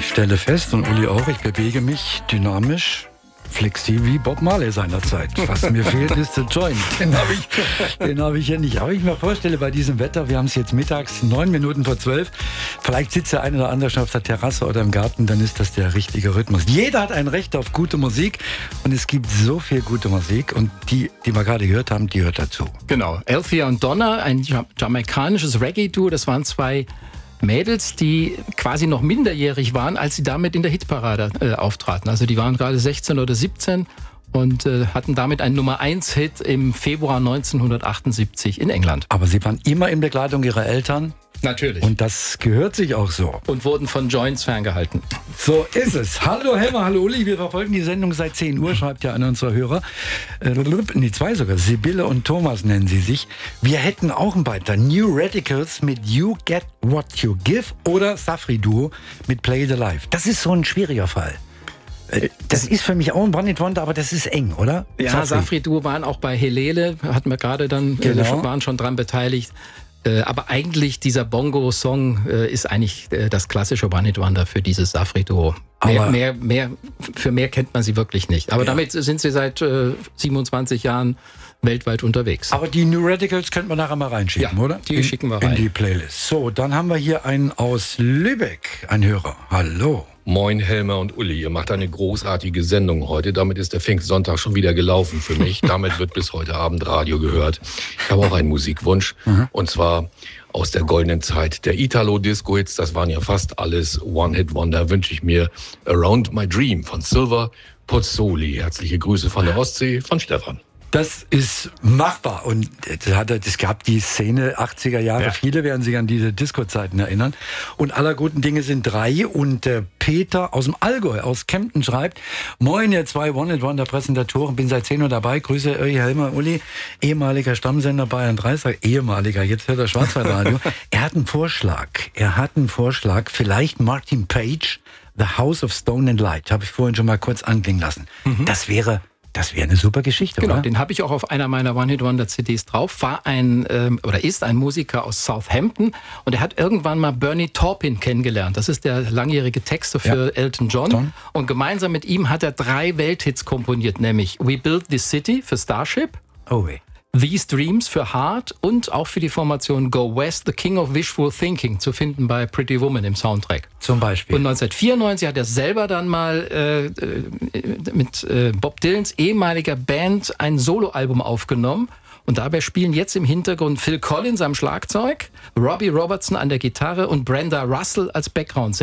stelle fest, und Uli auch, ich bewege mich dynamisch, flexibel wie Bob Marley seinerzeit. Was mir fehlt, ist der Joint. Den habe ich ja nicht. Aber ich mir vorstelle, bei diesem Wetter, wir haben es jetzt mittags, 9 Minuten vor 12, vielleicht sitzt der eine oder andere schon auf der Terrasse oder im Garten, dann ist das der richtige Rhythmus. Jeder hat ein Recht auf gute Musik und es gibt so viel gute Musik und die wir gerade gehört haben, die hört dazu. Genau. Althea und Donna, ein jamaikanisches Reggae-Duo, das waren zwei Mädels, die quasi noch minderjährig waren, als sie damit in der Hitparade auftraten. Also die waren gerade 16 oder 17 und hatten damit einen Nummer-1-Hit im Februar 1978 in England. Aber sie waren immer in Begleitung ihrer Eltern. Natürlich. Und das gehört sich auch so. Und wurden von Joints ferngehalten. So ist es. Hallo Helmer, hallo Uli. Wir verfolgen die Sendung seit 10 Uhr, schreibt ja einer unserer Hörer. Nee, 2 sogar. Sibylle und Thomas nennen sie sich. Wir hätten auch einen Beitrag. New Radicals mit You Get What You Give oder Safri Duo mit Play the Life. Das ist so ein schwieriger Fall. Das ist für mich auch ein One-Hit-Wonder, aber das ist eng, oder? Ja, Safri Duo waren auch bei Helele, hatten wir gerade dann, waren schon dran beteiligt. Aber eigentlich dieser Bongo-Song ist eigentlich das klassische One-Hit-Wonder für dieses Safri-Duo. Für mehr kennt man sie wirklich nicht. Aber damit sind sie seit 27 Jahren weltweit unterwegs. Aber die New Radicals könnte man nachher mal reinschicken, oder? Die schicken wir rein. In die Playlist. So, dann haben wir hier einen aus Lübeck, ein Hörer. Hallo. Moin Helmer und Uli, ihr macht eine großartige Sendung heute. Damit ist der Pfingstsonntag schon wieder gelaufen für mich. Damit wird bis heute Abend Radio gehört. Ich habe auch einen Musikwunsch. Und zwar aus der goldenen Zeit der Italo-Disco-Hits. Das waren ja fast alles One-Hit-Wonder. Wünsche ich mir Around My Dream von Silver Pozzoli. Herzliche Grüße von der Ostsee, von Stefan. Das ist machbar. Und es gab die Szene 80er Jahre. Ja. Viele werden sich an diese Disco-Zeiten erinnern. Und aller guten Dinge sind 3. Und Peter aus dem Allgäu, aus Kempten, schreibt: Moin, ihr 2 One-Hit-Wonder-Präsentatoren. Bin seit 10 Uhr dabei. Grüße euch, Helmer, Uli. Ehemaliger Stammsender Bayern 3. Ehemaliger, jetzt hört er Schwarzwaldradio. Er hat einen Vorschlag. Vielleicht Martin Page, The House of Stone and Light. Habe ich vorhin schon mal kurz anklingen lassen. Das wäre eine super Geschichte, genau, oder? Den habe ich auch auf einer meiner One-Hit-Wonder-CDs drauf. Ist ein Musiker aus Southampton und er hat irgendwann mal Bernie Taupin kennengelernt. Das ist der langjährige Texter für Elton John. Und gemeinsam mit ihm hat er 3 Welthits komponiert, nämlich We Built This City für Starship, These Dreams für Heart und auch für die Formation Go West, The King of Wishful Thinking, zu finden bei Pretty Woman im Soundtrack. Zum Beispiel. Und 1994 hat er selber dann mal mit Bob Dylans ehemaliger Band ein Soloalbum aufgenommen. Und dabei spielen jetzt im Hintergrund Phil Collins am Schlagzeug, Robbie Robertson an der Gitarre und Brenda Russell als Background-Sänger.